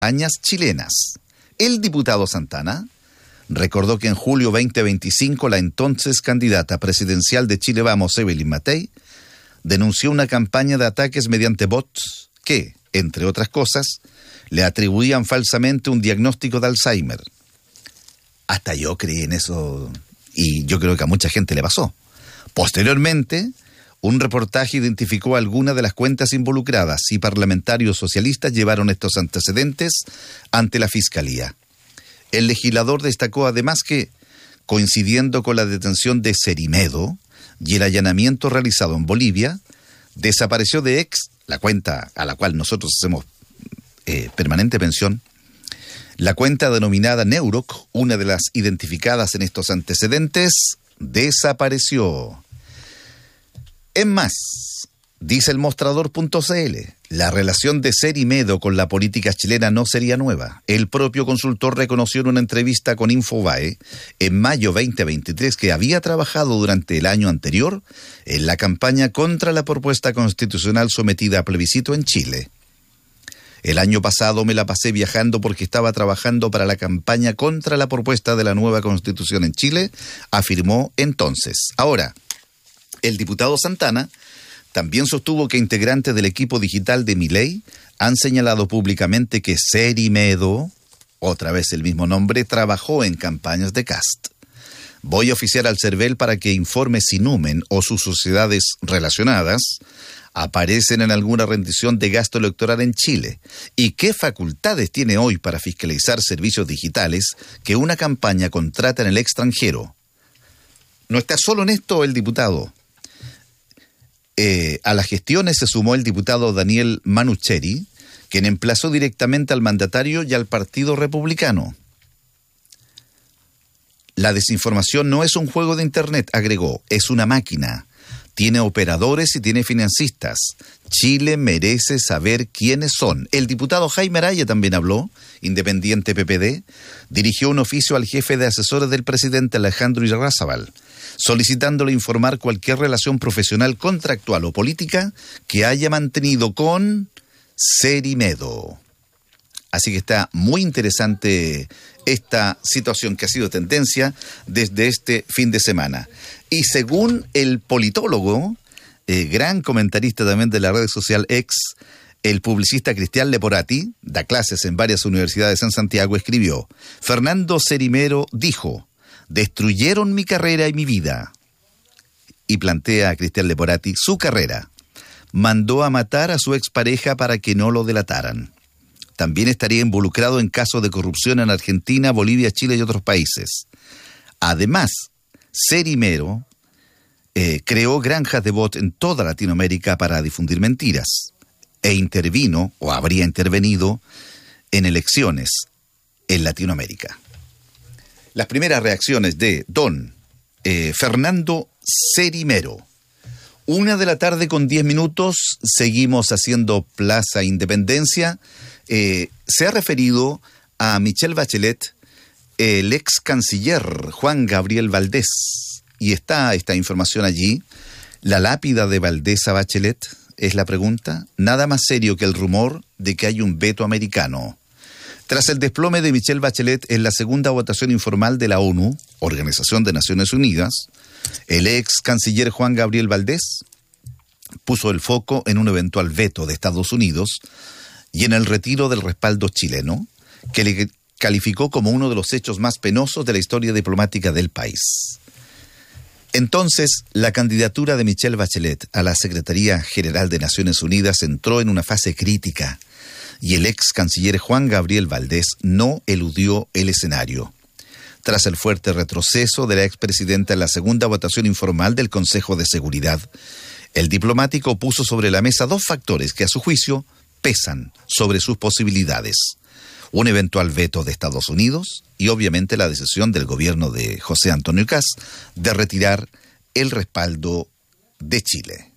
campañas chilenas. El diputado Santana recordó que en julio 2025 la entonces candidata presidencial de Chile Vamos, Evelyn Matei, denunció una campaña de ataques mediante bots que, entre otras cosas, le atribuían falsamente un diagnóstico de Alzheimer. Hasta yo creí en eso y yo creo que a mucha gente le pasó. Posteriormente, un reportaje identificó algunas de las cuentas involucradas y parlamentarios socialistas llevaron estos antecedentes ante la Fiscalía. El legislador destacó además que, coincidiendo con la detención de Cerimedo y el allanamiento realizado en Bolivia, desapareció de X, la cuenta a la cual nosotros hacemos permanente mención, la cuenta denominada Neuroc, una de las identificadas en estos antecedentes, desapareció. En más, dice el mostrador.cl, la relación de Cerimedo con la política chilena no sería nueva. El propio consultor reconoció en una entrevista con Infobae en mayo 2023 que había trabajado durante el año anterior en la campaña contra la propuesta constitucional sometida a plebiscito en Chile. El año pasado me la pasé viajando porque estaba trabajando para la campaña contra la propuesta de la nueva Constitución en Chile, afirmó entonces. Ahora, el diputado Santana también sostuvo que integrantes del equipo digital de Milei han señalado públicamente que Cerimedo, otra vez el mismo nombre, trabajó en campañas de Kast. Voy a oficiar al CERVEL para que informe si Numen o sus sociedades relacionadas aparecen en alguna rendición de gasto electoral en Chile y qué facultades tiene hoy para fiscalizar servicios digitales que una campaña contrata en el extranjero. No está solo en esto el diputado. A las gestiones se sumó el diputado Daniel Manucheri, quien emplazó directamente al mandatario y al Partido Republicano. La desinformación no es un juego de Internet, agregó, es una máquina. Tiene operadores y tiene financistas. Chile merece saber quiénes son. El diputado Jaime Araya también habló, independiente PPD, dirigió un oficio al jefe de asesores del presidente Alejandro Irarrázaval, solicitándole informar cualquier relación profesional, contractual o política que haya mantenido con Cerimedo. Así que está muy interesante esta situación que ha sido tendencia desde este fin de semana. Y según el politólogo, gran comentarista también de la red social X, el publicista Cristian Leporati, da clases en varias universidades en Santiago, escribió: Fernando Cerimedo dijo, destruyeron mi carrera y mi vida. Y plantea a Cristian Leporati su carrera. Mandó a matar a su expareja para que no lo delataran. También estaría involucrado en casos de corrupción en Argentina, Bolivia, Chile y otros países. Además, Cerimedo creó granjas de bot en toda Latinoamérica para difundir mentiras e intervino, o habría intervenido, en elecciones en Latinoamérica. Las primeras reacciones de don Fernando Cerimedo. 1:10 p.m, seguimos haciendo Plaza Independencia. Se ha referido a Michelle Bachelet, el ex canciller Juan Gabriel Valdés, y está esta información allí. ¿La lápida de Valdés a Bachelet? Es la pregunta. Nada más serio que el rumor de que hay un veto americano. Tras el desplome de Michelle Bachelet en la segunda votación informal de la ONU, Organización de Naciones Unidas, el ex canciller Juan Gabriel Valdés puso el foco en un eventual veto de Estados Unidos y en el retiro del respaldo chileno, que le calificó como uno de los hechos más penosos de la historia diplomática del país. Entonces, la candidatura de Michelle Bachelet a la Secretaría General de Naciones Unidas entró en una fase crítica y el ex canciller Juan Gabriel Valdés no eludió el escenario. Tras el fuerte retroceso de la expresidenta en la segunda votación informal del Consejo de Seguridad, el diplomático puso sobre la mesa dos factores que a su juicio pesan sobre sus posibilidades: un eventual veto de Estados Unidos y obviamente la decisión del gobierno de José Antonio Kast de retirar el respaldo de Chile.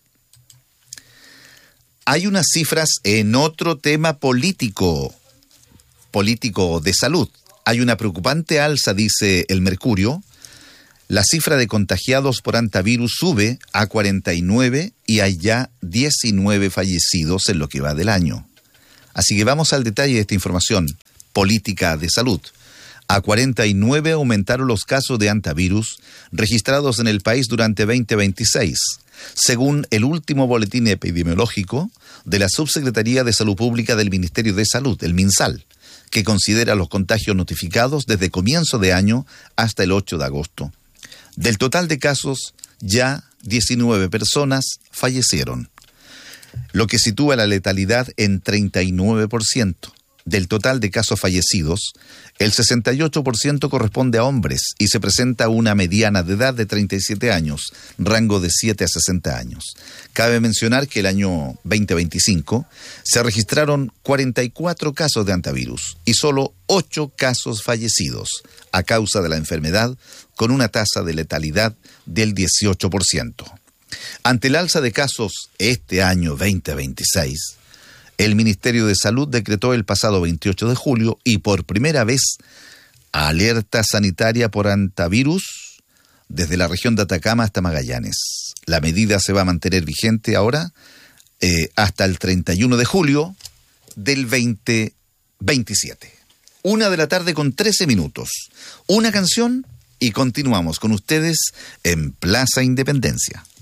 Hay unas cifras en otro tema político de salud. Hay una preocupante alza, dice el Mercurio. La cifra de contagiados por hantavirus sube a 49 y hay ya 19 fallecidos en lo que va del año. Así que vamos al detalle de esta información política de salud. A 49 aumentaron los casos de hantavirus registrados en el país durante 2026, según el último boletín epidemiológico de la Subsecretaría de Salud Pública del Ministerio de Salud, el MinSal, que considera los contagios notificados desde comienzo de año hasta el 8 de agosto. Del total de casos, ya 19 personas fallecieron, lo que sitúa la letalidad en 39%. Del total de casos fallecidos, el 68% corresponde a hombres y se presenta una mediana de edad de 37 años, rango de 7 a 60 años. Cabe mencionar que el año 2025 se registraron 44 casos de hantavirus y solo 8 casos fallecidos a causa de la enfermedad, con una tasa de letalidad del 18%. Ante el alza de casos este año 2026, el Ministerio de Salud decretó el pasado 28 de julio y por primera vez alerta sanitaria por hantavirus desde la región de Atacama hasta Magallanes. La medida se va a mantener vigente ahora hasta el 31 de julio del 2027. 1:13 p.m. Una canción y continuamos con ustedes en Plaza Independencia.